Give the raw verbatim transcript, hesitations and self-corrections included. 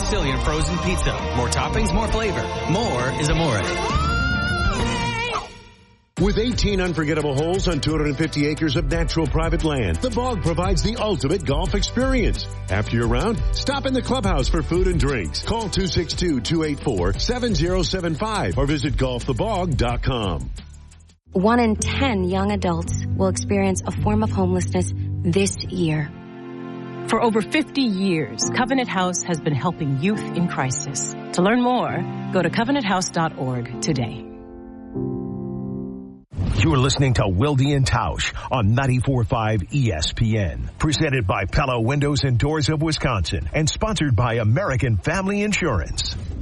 Sicilian frozen pizza. More toppings, more flavor. More is amore. With eighteen unforgettable holes on two hundred fifty acres of natural private land, The Bog provides the ultimate golf experience. After your round, stop in the clubhouse for food and drinks. Call two six two, two eight four, seven zero seven five or visit golf the bog dot com. One in ten young adults will experience a form of homelessness this year. For over fifty years, Covenant House has been helping youth in crisis. To learn more, go to covenant house dot org today. You're listening to Wilde and Tausch on ninety-four point five E S P N. Presented by Pella Windows and Doors of Wisconsin and sponsored by American Family Insurance.